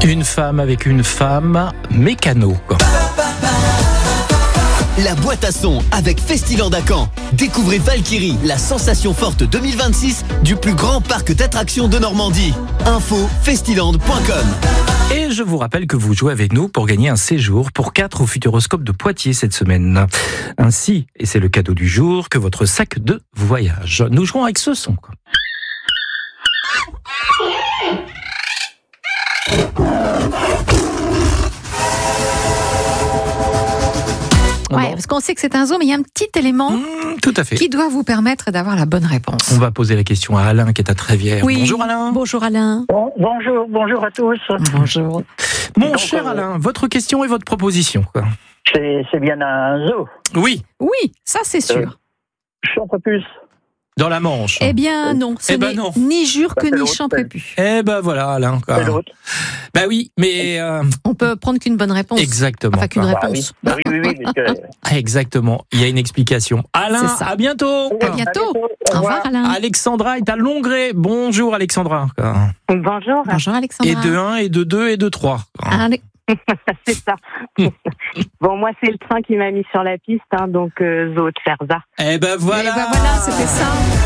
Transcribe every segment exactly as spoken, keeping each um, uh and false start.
Une femme avec une femme, mécano. Quoi. La boîte à son avec Festiland à Caen. Découvrez Valkyrie, la sensation forte deux mille vingt-six du plus grand parc d'attractions de Normandie. Info festiland point com. Et je vous rappelle que vous jouez avec nous pour gagner un séjour pour quatre au Futuroscope de Poitiers cette semaine. Ainsi, et c'est le cadeau du jour, que votre sac de voyage. Nous jouons avec ce son. Quoi. Ouais, parce qu'on sait que c'est un zoo, mais il y a un petit élément mmh, tout à fait. qui doit vous permettre d'avoir la bonne réponse. On va poser la question à Alain qui est à Trévière. Oui. Bonjour Alain. Bonjour Alain. Bon, bonjour, bonjour à tous. Bonjour. Mon Donc, cher euh, Alain, votre question et votre proposition. Quoi. C'est, c'est bien un zoo. Oui, Oui, ça c'est sûr. Champrepuce. dans la Manche. Eh bien non, ce Eh ben n'est non. ni Jure que C'est ni l'autre, Champrépu. Eh ben voilà Alain. Quoi. C'est l'autre. Bah oui, mais euh, On peut prendre qu'une bonne réponse. exactement. Enfin, qu'une quoi. Bah oui, réponse. bah oui, oui, oui, parce que- Exactement. Il y a une explication. Alain, C'est ça. à bientôt. À bientôt. Au Au revoir Alain. Alexandra est à Longré. Bonjour Alexandra. Quoi. Bonjour, Bonjour Alexandra. Et de un, et de deux, et de trois. Allez. c'est ça. Bon, moi, c'est le train qui m'a mis sur la piste, hein, donc euh, Zoo de Ferza. Eh ben Eh voilà. ben voilà, c'était ça.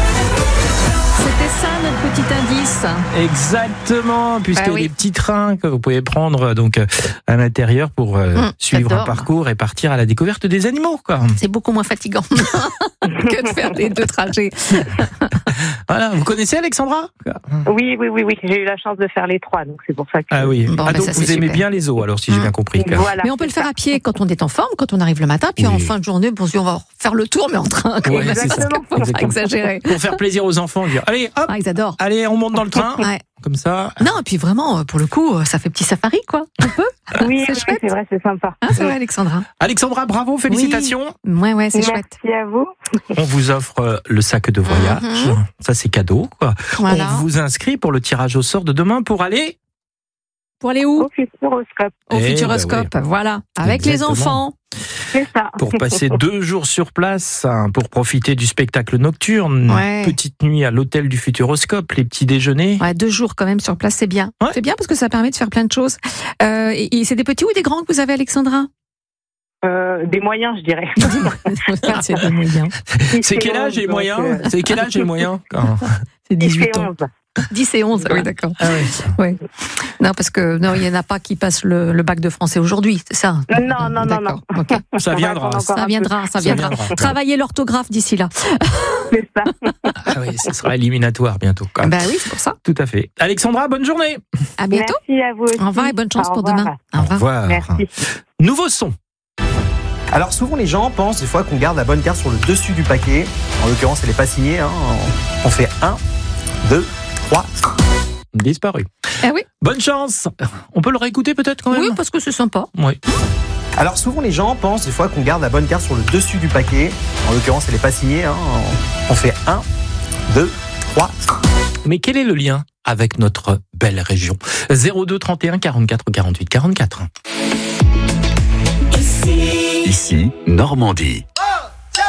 C'était ça notre petit indice. Exactement, puisque Bah oui. les petits trains que vous pouvez prendre donc euh, à l'intérieur pour euh, Mmh, suivre un j'adore. parcours et partir à la découverte des animaux, quoi. C'est beaucoup moins fatigant que de faire les deux trajets. Voilà, vous connaissez Alexandra? Oui, oui, oui, oui. J'ai eu la chance de faire les trois, donc c'est pour ça que. Ah oui. Bon, ah, ben donc ça, vous c'est aimez super. bien les zoos, alors si j'ai Mmh. bien compris. quoi. Voilà. Mais on peut le c'est faire à pied quand on est en forme, quand on arrive le matin, puis Oui. en fin de journée, bon, on va faire le tour, mais en train. Quand Ouais, même, c'est parce ça. qu'il faut pas Exactement. exagérer. Pour faire plaisir aux enfants, dire allez, hop, Ah, ils adorent. allez, on monte dans le train, Ouais. comme ça. Non, et puis vraiment, pour le coup, ça fait petit safari, quoi. On peut. ça. Oui, C'est oui, chouette. c'est vrai, c'est sympa. Hein, c'est vrai, Alexandra. Alexandra, bravo, félicitations. Ouais, ouais, c'est chouette. Merci à vous. On vous offre euh, le sac de voyage. Mhm. Ça, c'est cadeau, quoi. Voilà. On vous inscrit pour le tirage au sort de demain pour aller Pour aller où? Au Futuroscope. Au Eh Futuroscope. ben Voilà. Avec les Exactement. enfants. C'est ça. pour passer deux jours sur place, hein, pour profiter du spectacle nocturne, Ouais. petite nuit à l'hôtel du Futuroscope, les petits déjeuners. Ouais, deux jours quand même sur place, c'est bien. Ouais. C'est bien parce que ça permet de faire plein de choses. Euh, et, et c'est des petits ou des grands que vous avez, Alexandra? Euh, des moyens, je dirais. C'est des moyens. C'est quel âge et donc, moyen euh, C'est quel âge et moyen Quand- C'est dix dix-huit et ans. onze. dix et onze, oui, d'accord. Ah ouais. Non, parce que non, il n'y en a pas qui passent le, le bac de français aujourd'hui, c'est ça? Non, non, non, D'accord, non. ok. Ça On va viendra. attendre encore Ça un viendra, ça Ça viendra. viendra. Travaillez l'orthographe d'ici là. peu, C'est ça. Ah oui, ce sera éliminatoire bientôt. quoi. Ben oui, c'est pour ça. Tout à fait. Alexandra, bonne journée. À bientôt. Merci à vous aussi. Au revoir et bonne chance Au pour revoir. demain. Au revoir. Merci. Nouveau son. Alors souvent les gens pensent des fois qu'on garde la bonne carte sur le dessus du paquet. En l'occurrence elle n'est pas signée. Hein. On fait un, deux, trois. Disparu. Eh oui, Bonne chance. On peut le réécouter peut-être quand même. oui, parce que c'est sympa. Oui. Alors souvent les gens pensent des fois qu'on garde la bonne carte sur le dessus du paquet. En l'occurrence elle n'est pas signée. Hein. On fait un, deux, trois. Mais quel est le lien avec notre belle région? zéro deux trente et un quarante-quatre quarante-huit quarante-quatre. Ici, Normandie.